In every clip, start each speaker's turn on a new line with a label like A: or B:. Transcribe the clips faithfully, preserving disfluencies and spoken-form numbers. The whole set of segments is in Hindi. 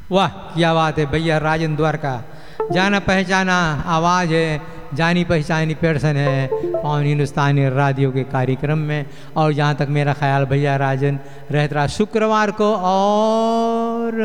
A: वाह क्या बात है भैया, राजन द्वारका जाना पहचाना आवाज़ है, जानी पहचानी पर्सन है और हिंदुस्तानी रेडियो के कार्यक्रम में। और जहाँ तक मेरा ख्याल भैया राजन रहता रहा शुक्रवार को और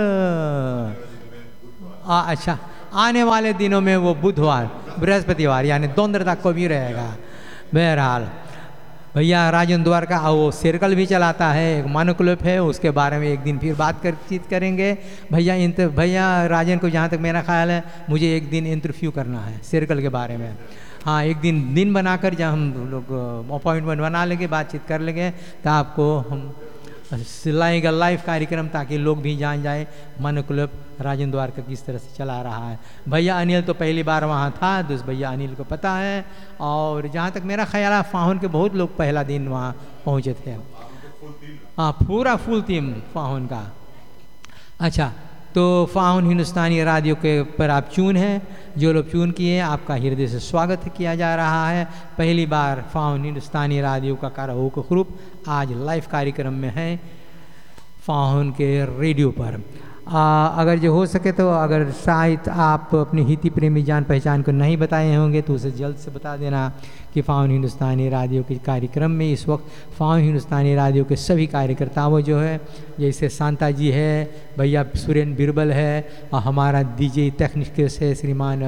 A: आ, अच्छा आने वाले दिनों में वो बुधवार बृहस्पतिवार यानी दोनों तक को भी रहेगा। बहरहाल भैया राजन द्वारका वो सर्कल भी चलाता है, एक मानो क्लब है, उसके बारे में एक दिन फिर बात कर चीत करेंगे। भैया इंटर भैया राजन को जहाँ तक मेरा ख्याल है मुझे एक दिन इंटरव्यू करना है सर्कल के बारे में। हाँ एक दिन दिन बनाकर जब हम लोग अपॉइंटमेंट बना लेंगे, बातचीत कर लेंगे, तो आपको हम सिलाएगा लाइव कार्यक्रम ताकि लोग भी जान जाए मानो क्लब राजन द्वारका किस तरह से चला रहा है। भैया अनिल तो पहली बार वहाँ था, दूसरे भैया अनिल को पता है। और जहाँ तक मेरा ख्याल है फाहुन के बहुत लोग पहला दिन वहाँ पहुँचे थे। हाँ पूरा फुल टीम फाहुन का। अच्छा तो फाहुन हिंदुस्तानी रेडियो के पर आप चून हैं, जो लोग चून किए आपका हृदय से स्वागत किया जा रहा है। पहली बार फाहुन हिंदुस्तानी रेडियो का कराओके ग्रुप आज लाइव कार्यक्रम में है फाहुन के रेडियो पर। आ, अगर जो हो सके तो अगर शायद आप अपनी हिती प्रेमी जान पहचान को नहीं बताए होंगे तो उसे जल्द से बता देना कि फाहुन हिंदुस्तानी रेडियो के कार्यक्रम में इस वक्त फाहुन हिंदुस्तानी रेडियो के सभी कार्यकर्ताओं जो है, जैसे शांता जी है, भैया सुरेन बिरबल है और हमारा डीजे टेक्निक्स है श्रीमान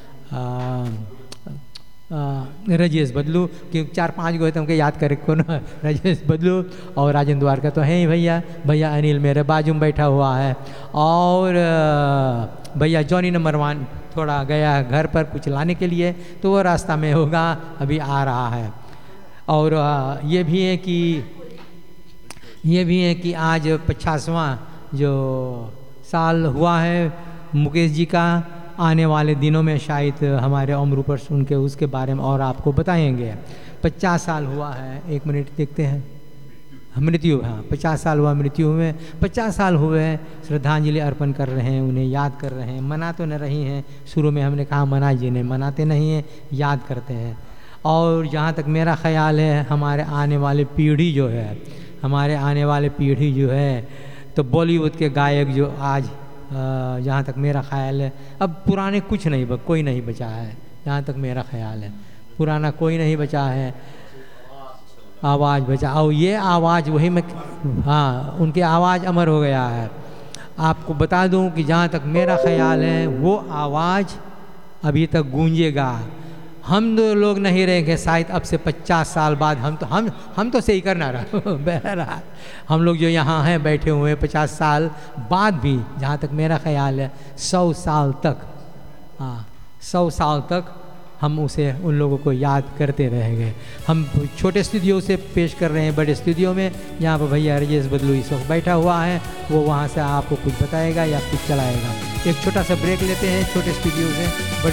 A: राजेश बदलू, क्योंकि चार पांच गो है तो हमको याद करे कौन राजेश बदलू और राजन द्वारका तो है ही भैया। भैया अनिल मेरे बाजू में बैठा हुआ है और भैया जॉनी नंबर वन थोड़ा गया घर पर कुछ लाने के लिए तो वो रास्ता में होगा, अभी आ रहा है। और ये भी है कि ये भी है कि आज पचासवां जो साल हुआ है मुकेश जी का, आने वाले दिनों में शायद हमारे उम्र पर सुन के उसके बारे में और आपको बताएंगे। पचास साल हुआ है, एक मिनट देखते हैं, मृत्यु, हाँ पचास साल हुआ मृत्यु में, पचास साल हुए श्रद्धांजलि अर्पण कर रहे हैं, उन्हें याद कर रहे हैं। मना तो न रही हैं, शुरू में हमने कहा मनाइए नहीं, मनाते नहीं हैं, याद करते हैं। और जहाँ तक मेरा ख्याल है हमारे आने वाले पीढ़ी जो है हमारे आने वाले पीढ़ी जो है तो बॉलीवुड के गायक जो आज जहाँ तक मेरा ख्याल है अब पुराने कुछ नहीं कोई नहीं बचा है, जहाँ तक मेरा ख्याल है पुराना कोई नहीं बचा है, आवाज़ बचा। और ये आवाज़ वही में, हाँ उनकी आवाज़ अमर हो गया है। आपको बता दूं कि जहाँ तक मेरा ख्याल है वो आवाज़ अभी तक गूंजेगा। हम दो लोग नहीं रहेंगे शायद अब से पचास साल बाद, हम तो हम हम तो सही करना रहा बहरहाल हम लोग जो यहाँ हैं बैठे हुए हैं पचास साल बाद भी जहाँ तक मेरा ख्याल है सौ साल तक, हाँ सौ साल तक हम उसे उन लोगों को याद करते रहेंगे। हम छोटे स्टूडियो से पेश कर रहे हैं बड़े स्टूडियो में, यहाँ पर भैया राजेश बदलू इस वक्त बैठा हुआ है, वो वहाँ से आपको कुछ बताएगा या कुछ चलाएगा। एक छोटा सा ब्रेक लेते हैं छोटे स्टूडियो से बड़े